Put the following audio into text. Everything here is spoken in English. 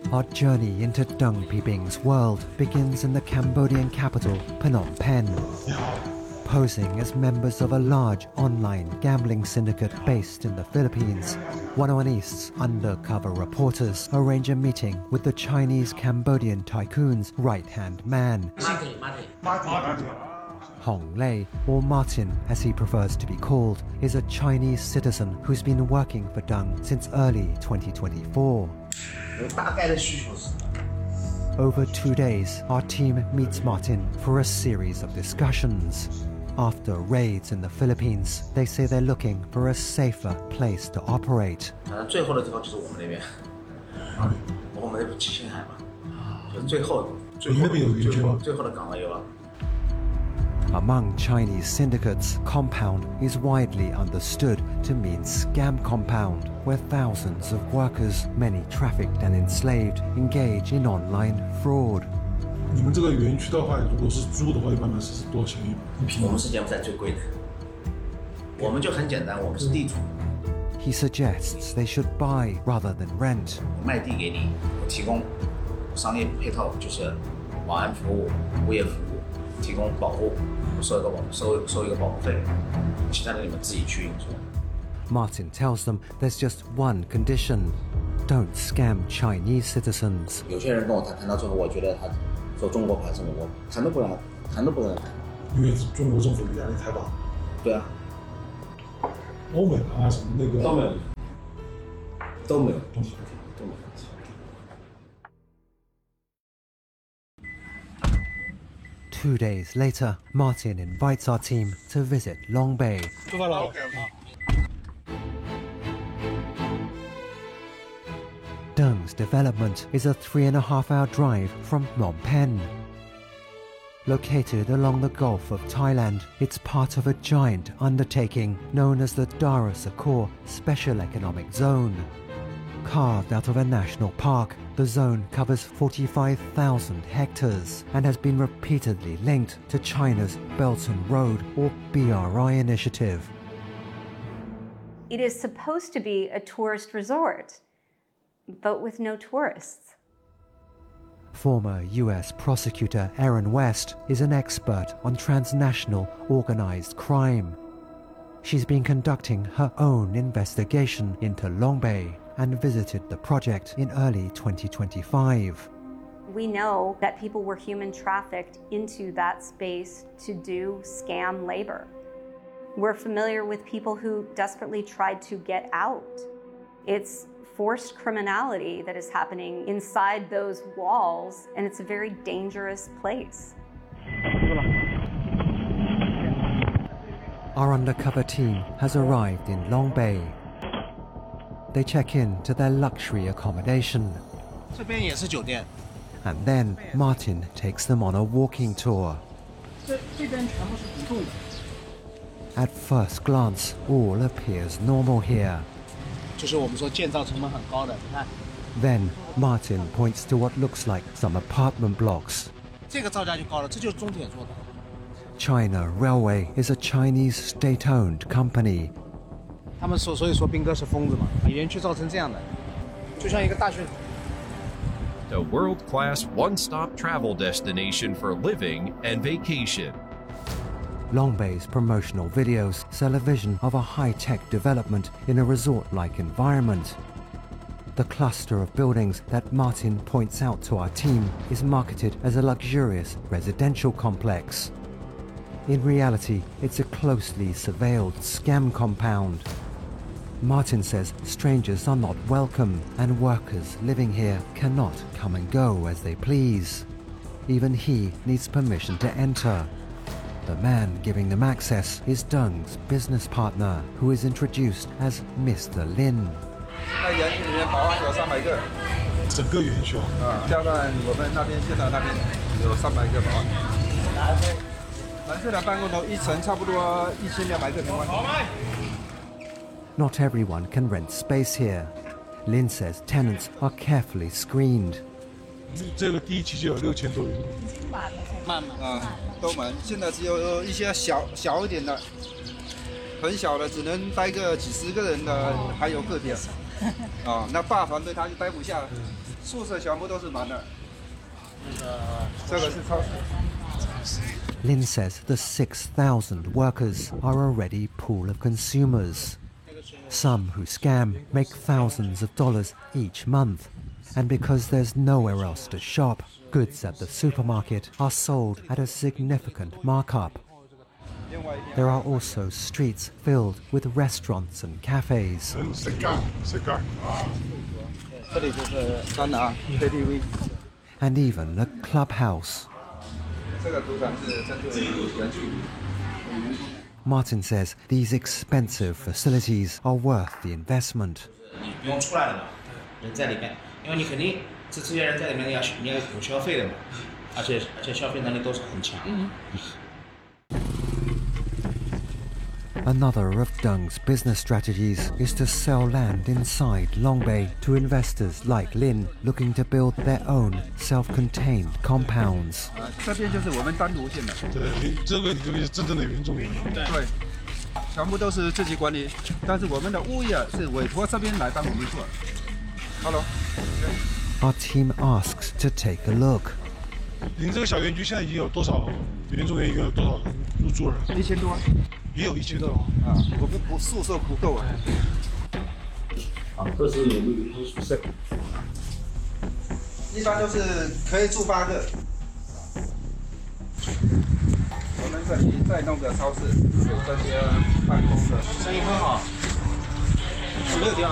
Our journey into Deng Pibing's world begins in the Cambodian capital, Phnom Penh. Posing as members of a large online gambling syndicate based in the Philippines, 101 East's undercover reporters arrange a meeting with the Chinese-Cambodian tycoon's right-hand man. Hong Lei, or Martin as he prefers to be called, is a Chinese citizen who's been working for Deng since early 2024. Over 2 days, our team meets Martin for a series of discussions. After raids in the Philippines, they say they're looking for a safer place to operate. Among Chinese syndicates, compound is widely understood to mean scam compound, where thousands of workers, many trafficked and enslaved, engage in online fraud. 你们这个园区的话，如果是租的话，一般来是多少钱一平？ 我们是柬埔寨最贵的。我们就很简单，我们是地主。 He suggests they should buy rather than rent. 我卖地给你，我提供商业配套，就是保安服务、物业服务，提供保护，收一个保护费，其他的你们自己去运作。 Martin tells them there's just one condition: don't scam Chinese citizens. 有些人跟我谈到最后，我觉得他说中国牌是美国，谈都不能谈。 因为中国政府的压力太大。 对啊。 欧美啊什么那个都没有。 2 days later, Martin invites our team to visit Long Bay. Deng's development is a 3.5-hour drive from Phnom Penh. Located along the Gulf of Thailand, it's part of a giant undertaking known as the Dara Sakor Special Economic Zone. Carved out of a national park, the zone covers 45,000 hectares and has been repeatedly linked to China's Belt and Road, or BRI, initiative. It is supposed to be a tourist resort, but with no tourists. Former US prosecutor Erin West is an expert on transnational organized crime. She's been conducting her own investigation into Long Bay and visited the project in early 2025. We know that people were human trafficked into that space to do scam labor. We're familiar with people who desperately tried to get out. It's forced criminality that is happening inside those walls, and it's a very dangerous place. Our undercover team has arrived in Long Bay. They check in to their luxury accommodation. 这边也是酒店。 And then Martin takes them on a walking tour. 这边全部是独栋的。 At first glance, all appears normal here. 就是我们说建造成本很高的，你看。 Then Martin points to what looks like some apartment blocks. 这个造价就高了，这就是中铁做的。 China Railway is a Chinese state-owned company. 他们所以说兵哥是疯子嘛，把园区造成这样的，就像一个大学。 A world-class one-stop travel destination for living and vacation. Long Bay's promotional videos sell a vision of a high-tech development in a resort-like environment. The cluster of buildings that Martin points out to our team is marketed as a luxurious residential complex. In reality, it's a closely surveilled scam compound. Martin says strangers are not welcome and workers living here cannot come and go as they please. Even he needs permission to enter. The man giving them access is Deng's business partner, who is introduced as Mr. Lin. 那园区里面保安有300个， 整个园区加上我们那边现在那边有300个保安。蓝色的办公楼一层差不多1200个平方米。 Not everyone can rent space here. Lin says tenants are carefully screened. 这个第一期就有6000多人。 慢都满，现在只有一些小一点的，很小的只能待个几十个人的，还有个别。 哦，那大团队他就待不下了，宿舍全部都是满的。这个是超市。 Lin says the 6,000 workers are a ready pool of consumers. Some who scam make thousands of dollars each month. And because there's nowhere else to shop, goods at the supermarket are sold at a significant markup. There are also streets filled with restaurants and cafes. 这里就是桑拿 KTV。 And even a clubhouse. 这个赌场是针对园区。 Martin says these expensive facilities are worth the investment. 你不用出来了嘛，人在里面，因为你肯定这些人在里面你要有消费的嘛，而且消费能力都是很强。 Another of Deng's business strategies is to sell land inside Long Bay to investors like Lin looking to build their own self-contained compounds. 这边就是我们单独建的。 对，这个就是真正的原住民。 对，全部都是自己管理，但是我们的物业是委托这边来帮我们做。Hello。 Our team asks to take a look. 您这个小园区现在已经有多少原住民？有多少入住了 ？1000多。 也有1000多啊，我们宿舍不够啊。 这是我们的宿舍。 一般都是可以住8个。我们这里再弄个超市，有这些办公的。 生意很好，6点。